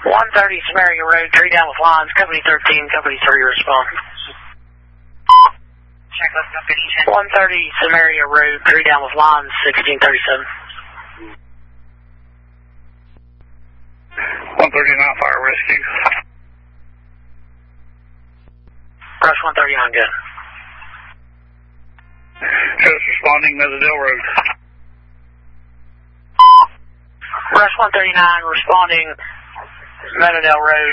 130 Samaria Road, tree down with lines, Company 13, Company 3, respond. Check with Company 130 Samaria Road, tree down with lines, 1637. 139 fire rescue. Rush 139, good. Just responding, Meadowdale Road. Rush 139, responding, Meadowdale Road,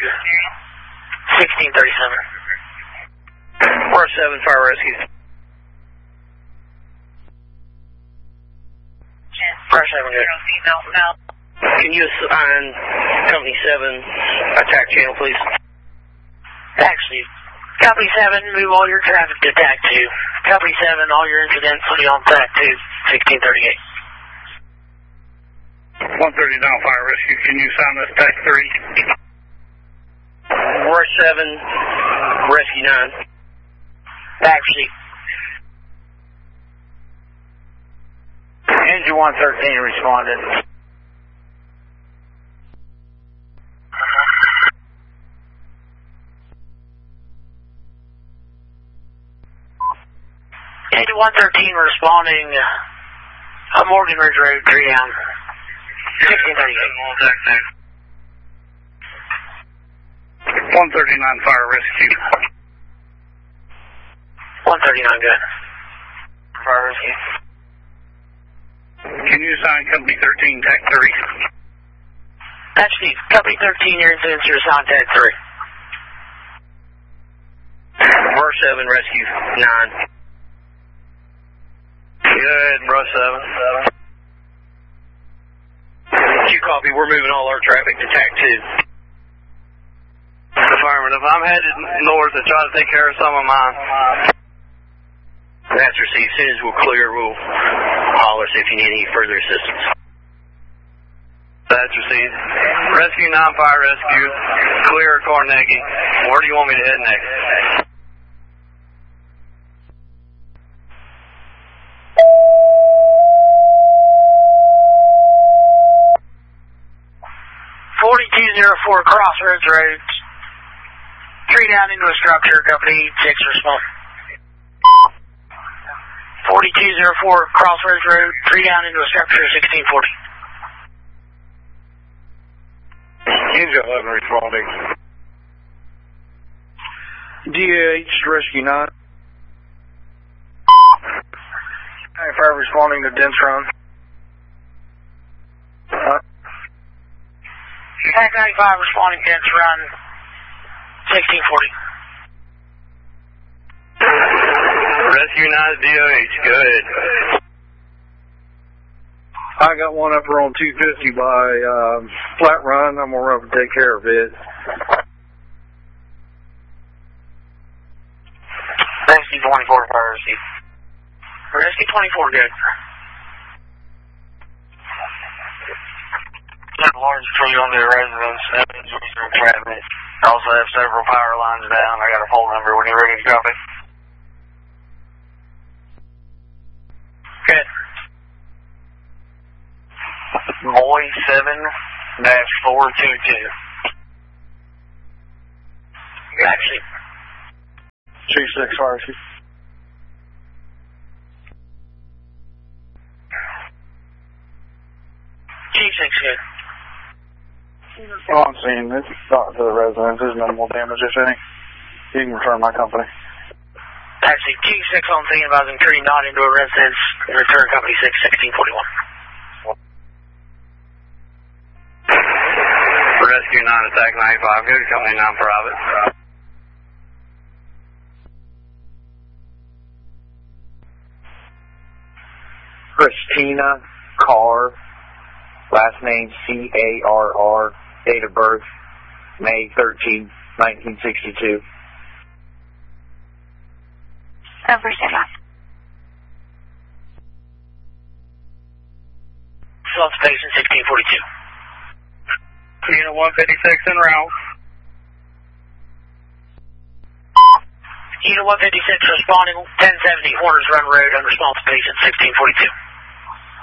1637. Rush 7 fire rescue. Rush 7, good. Can you assign Company 7 attack channel, please? Actually, Company 7, move all your traffic to TAC 2. Company 7, all your incidents will be on TAC 2, 1638. 139 fire rescue, can you assign us TAC 3? Rush 7, rescue 9. Actually, Engine 113 responded. Engine 113 responding, Morgan Ridge Road, tree down, 1638. 139 fire rescue. 139, good. Fire rescue. Can you assign Company 13 TAC 3? Actually, Company 13, your incidents are assigned TAC 3. Rush 7 rescue 9. Good, Rush 7. Q copy, we're moving all our traffic to TAC 2. Affirmative, I'm headed north to try to take care of some of mine. That's received. As soon as we're clear, we'll holler if you need any further assistance. That's received. Rescue 9 fire rescue. Clear Carnegie. Where do you want me to head next? Crossroads Road, tree down into a structure, Company 6 respond. 4204 Crossroads Road, tree down into a structure, 1640. Engine 11 responding. DH Rescue 9. Fire responding to dense run. TAC 95 responding, dense run, 1640. Rescue 9 DOH, good. I got one up here on 250 by Flat Run. I'm going to run up and take care of it. Rescue 24 fire rescue. Rescue 24, good. Got a large tree on the residence, traffic. I also have several power lines down. I got a phone number when you're ready to copy. Good. Boy 7-422. Actually. G6 RC. G6, good. All I'm seeing is not to the residents. There's minimal damage, if any. You can return my company. Actually, G6 on scene advising tree not into a residence and return Company 6, 1641. Rescue 9 attack 95, go to Company 9 private. Christina Carr, last name C-A-R-R, date of birth May 13, 1962. Over 7. Substation 1642. Unit 156 en route. Unit 156 responding 1070 Horners Run Road, unresponsive patient 1642.